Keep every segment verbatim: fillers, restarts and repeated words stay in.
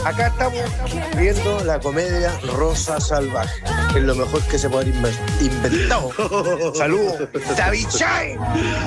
Acá estamos viendo la comedia Rosa Salvaje, que es lo mejor que se puede haber inventado. Saludos, David Chay.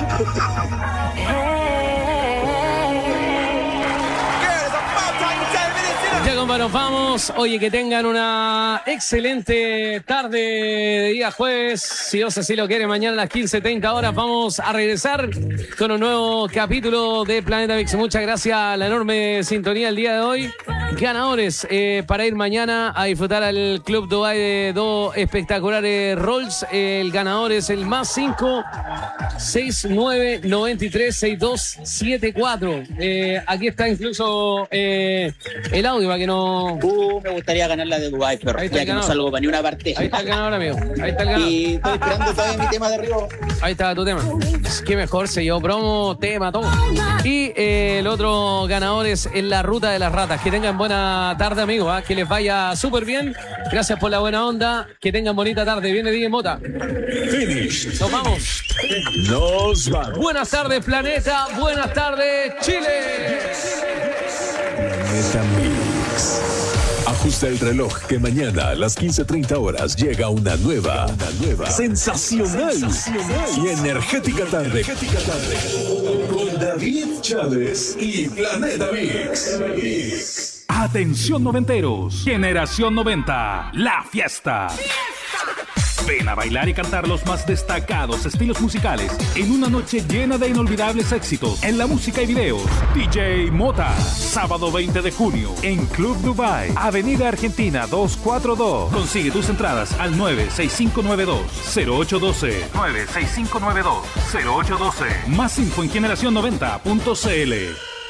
Ya, compa, nos vamos. Oye, que tengan una excelente tarde de día jueves. Si Dios así lo quiere, mañana a las quince treinta horas vamos a regresar con un nuevo capítulo de Planeta Mix. Muchas gracias a la enorme sintonía el día de hoy. Ganadores eh, para ir mañana a disfrutar al Club Dubai de dos espectaculares Rolls. El ganador es el más cinco seis nueve nueve tres seis dos siete cuatro. Eh, aquí está incluso eh, el audio para que no... Uh, me gustaría ganar la de Dubai, pero ya que no salgo para ni una parte. Ahí está el ganador, amigo. Ahí está el ganador. Y estoy esperando todavía mi tema de arriba. Ahí está tu tema. Qué mejor se yo promo, tema, todo. Y eh, el otro ganador es en la ruta de las ratas. Que tengan buena tarde, amigos. ¿eh? Que les vaya súper bien. Gracias por la buena onda. Que tengan bonita tarde. Viene D J Mota. Finish. Nos vamos. Nos vamos. Buenas tardes, planeta. Buenas tardes, Chile. Planeta Mix. Ajusta el reloj que mañana a las quince treinta horas llega una nueva, una nueva, sensacional, sensacional y energética tarde. Energética tarde. Con David Chávez y Planeta Mix. Mix. Atención noventeros, Generación noventa, la fiesta. Ven a bailar y cantar los más destacados estilos musicales en una noche llena de inolvidables éxitos en la música y videos. D J Mota, sábado veinte de junio en Club Dubai, Avenida Argentina doscientos cuarenta y dos. Consigue tus entradas al nueve seis cinco nueve dos cero ocho uno dos. nueve seis cinco nueve dos cero ocho uno dos. Más info en generación noventa punto c l.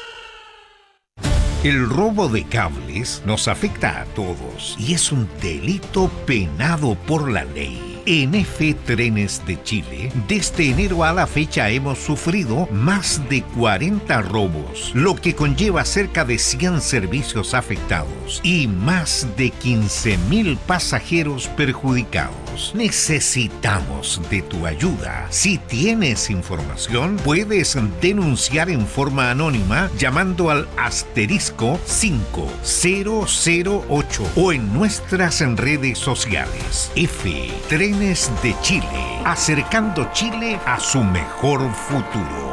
El robo de cables nos afecta a todos y es un delito penado por la ley. En F Trenes de Chile, desde enero a la fecha hemos sufrido más de cuarenta robos, lo que conlleva cerca de cien servicios afectados y más de quince mil pasajeros perjudicados. Necesitamos de tu ayuda. Si tienes información, puedes denunciar en forma anónima llamando al asterisco cinco cero cero ocho o en nuestras redes sociales. F Trenes de Chile, acercando Chile a su mejor futuro.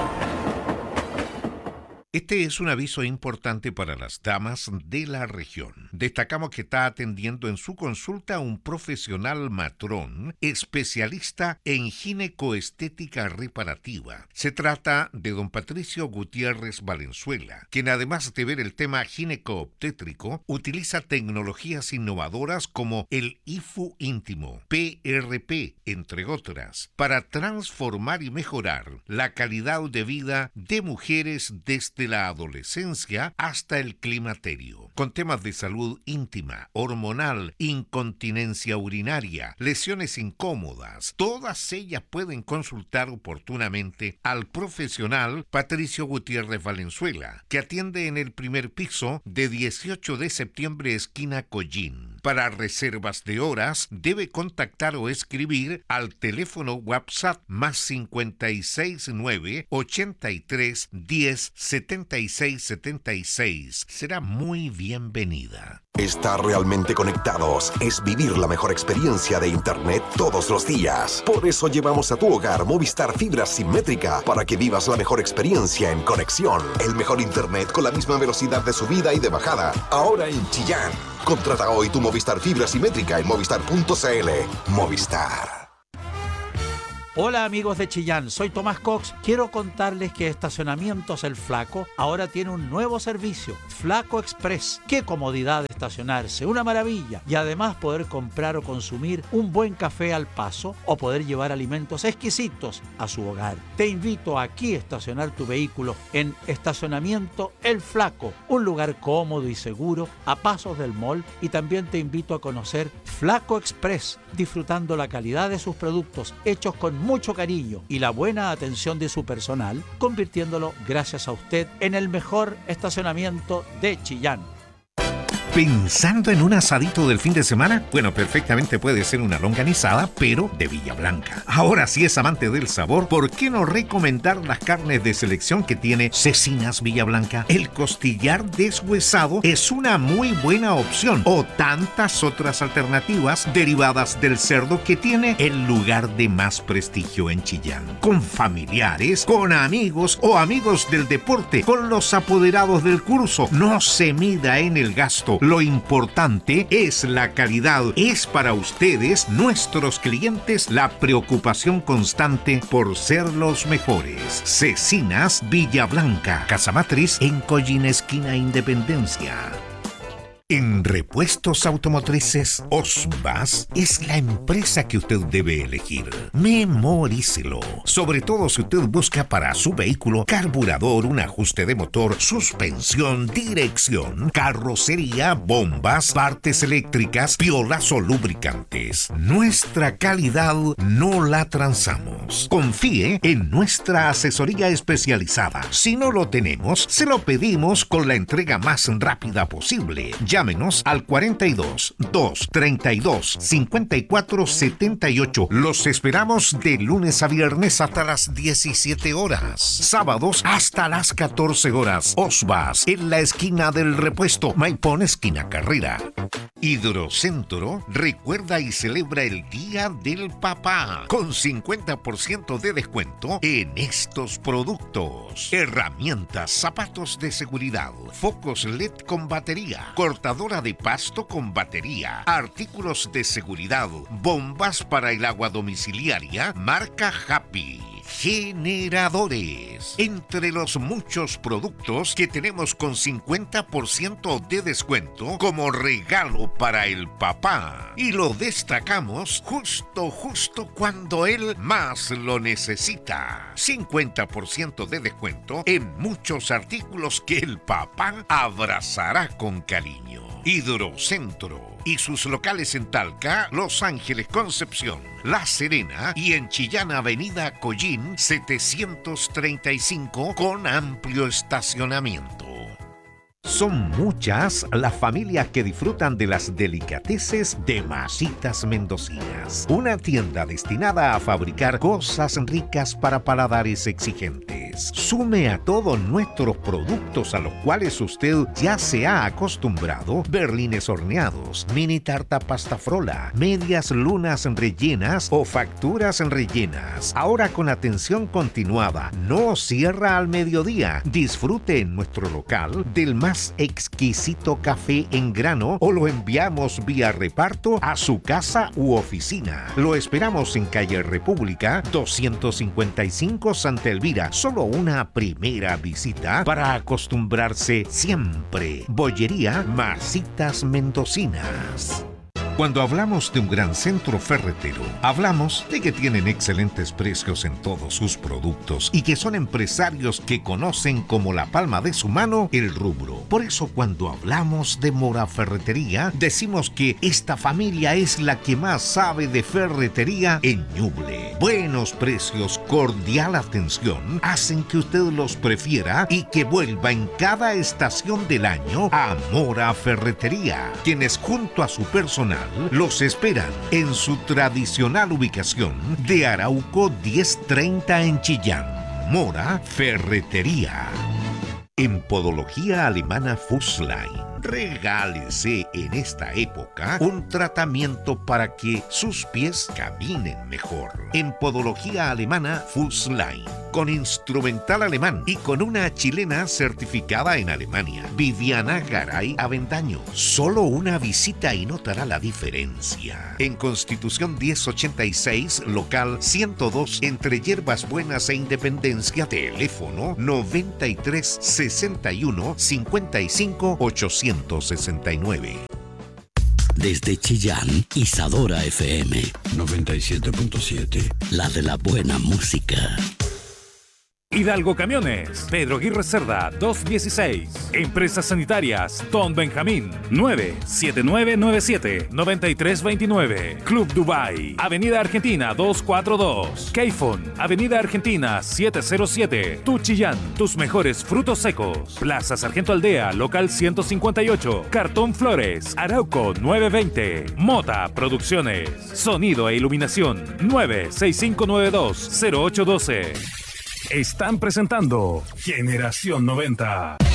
Este es un aviso importante para las damas de la región. Destacamos que está atendiendo en su consulta un profesional matrón, especialista en ginecoestética reparativa. Se trata de don Patricio Gutiérrez Valenzuela, quien además de ver el tema ginecoobstétrico, utiliza tecnologías innovadoras como el I F U íntimo, P R P, entre otras, para transformar y mejorar la calidad de vida de mujeres desde la adolescencia hasta el climaterio, con temas de salud íntima, hormonal, incontinencia urinaria, lesiones incómodas. Todas ellas pueden consultar oportunamente al profesional Patricio Gutiérrez Valenzuela, que atiende en el primer piso de dieciocho de septiembre, esquina Collín. Para reservas de horas, debe contactar o escribir al teléfono WhatsApp más cincuenta y seis nueve ochenta y tres diez setenta y seis setenta y seis. Será muy bienvenida. Estar realmente conectados es vivir la mejor experiencia de Internet todos los días. Por eso llevamos a tu hogar Movistar Fibra Simétrica para que vivas la mejor experiencia en conexión. El mejor Internet con la misma velocidad de subida y de bajada. Ahora en Chillán. Contrata hoy tu Movistar Fibra Simétrica en movistar punto c l. Movistar. Hola amigos de Chillán, soy Tomás Cox. Quiero contarles que Estacionamientos El Flaco ahora tiene un nuevo servicio, Flaco Express. ¡Qué comodidad de estacionarse! ¡Una maravilla! Y además poder comprar o consumir un buen café al paso o poder llevar alimentos exquisitos a su hogar. Te invito aquí a estacionar tu vehículo en Estacionamiento El Flaco, un lugar cómodo y seguro a pasos del mall, y también te invito a conocer Flaco Express, disfrutando la calidad de sus productos hechos con mucho cariño y la buena atención de su personal, convirtiéndolo, gracias a usted, en el mejor estacionamiento de Chillán. ¿Pensando en un asadito del fin de semana? Bueno, perfectamente puede ser una longanizada, pero de Villa Blanca. Ahora, si es amante del sabor, ¿por qué no recomendar las carnes de selección que tiene Cecinas Villa Blanca? El costillar deshuesado es una muy buena opción, o tantas otras alternativas derivadas del cerdo que tiene el lugar de más prestigio en Chillán. Con familiares, con amigos o amigos del deporte, con los apoderados del curso, no se mida en el gasto. Lo importante es la calidad. Es para ustedes, nuestros clientes, la preocupación constante por ser los mejores. Cecinas Villa Blanca, Casa Matriz en Collín, esquina Independencia. En repuestos automotrices, Osbas es la empresa que usted debe elegir. Memorícelo. Sobre todo si usted busca para su vehículo carburador, un ajuste de motor, suspensión, dirección, carrocería, bombas, partes eléctricas, piolas o lubricantes. Nuestra calidad no la transamos. Confíe en nuestra asesoría especializada. Si no lo tenemos, se lo pedimos con la entrega más rápida posible. Llámenos al cuarenta y dos, doscientos treinta y dos, cincuenta y cuatro setenta y ocho. Los esperamos de lunes a viernes hasta las diecisiete horas. Sábados hasta las catorce horas. Osbas, en la esquina del repuesto. Maipón, esquina Carrera. Hidrocentro recuerda y celebra el Día del Papá con cincuenta por ciento de descuento en estos productos: herramientas, zapatos de seguridad, focos L E D con batería, cortadora de pasto con batería, artículos de seguridad, bombas para el agua domiciliaria marca Happy, generadores, entre los muchos productos que tenemos con cincuenta por ciento de descuento como regalo para el papá. Y lo destacamos justo, justo cuando él más lo necesita. cincuenta por ciento de descuento en muchos artículos que el papá abrazará con cariño. Hidrocentro y sus locales en Talca, Los Ángeles, Concepción, La Serena y en Chillán, Avenida Collín setecientos treinta y cinco, con amplio estacionamiento. Son muchas las familias que disfrutan de las delicateces de Masitas Mendocinas, una tienda destinada a fabricar cosas ricas para paladares exigentes. Sume a todos nuestros productos a los cuales usted ya se ha acostumbrado: berlines horneados, mini tarta pasta frola, medias lunas rellenas o facturas rellenas. Ahora con atención continuada, no cierra al mediodía. Disfrute en nuestro local del más exquisito café en grano o lo enviamos vía reparto a su casa u oficina. Lo esperamos en calle República doscientos cincuenta y cinco, Santa Elvira. Solo una primera visita para acostumbrarse siempre. Bollería Masitas Mendocinas. Cuando hablamos de un gran centro ferretero, hablamos de que tienen excelentes precios en todos sus productos y que son empresarios que conocen como la palma de su mano el rubro. Por eso, cuando hablamos de Mora Ferretería, decimos que esta familia es la que más sabe de ferretería en Ñuble. Buenos precios, cordial atención, hacen que usted los prefiera y que vuelva en cada estación del año a Mora Ferretería, quienes junto a su personal los esperan en su tradicional ubicación de Arauco diez treinta en Chillán. Mora Ferretería. En Podología Alemana Fussline, regálese en esta época un tratamiento para que sus pies caminen mejor. En Podología Alemana Fussline, con instrumental alemán y con una chilena certificada en Alemania, Viviana Garay Avendaño. Solo una visita y notará la diferencia. En Constitución diez ochenta y seis, local ciento dos, entre Hierbas Buenas e Independencia. Teléfono noventa y tres sesenta y uno cincuenta y cinco ochocientos sesenta y nueve. Desde Chillán, Isadora F M noventa y siete punto siete. La de la buena música. Hidalgo Camiones, Pedro Aguirre Cerda, doscientos dieciséis. Empresas Sanitarias, Don Benjamín, nueve siete nueve nueve siete nueve tres dos nueve. Club Dubai, Avenida Argentina doscientos cuarenta y dos. Keyfon, Avenida Argentina setecientos siete. Tu Chillán, tus mejores frutos secos. Plaza Sargento Aldea, local ciento cincuenta y ocho. Cartón Flores, Arauco novecientos veinte. Mota Producciones, sonido e iluminación, nueve seis cinco nueve dos cero ocho uno dos. Están presentando Generación noventa.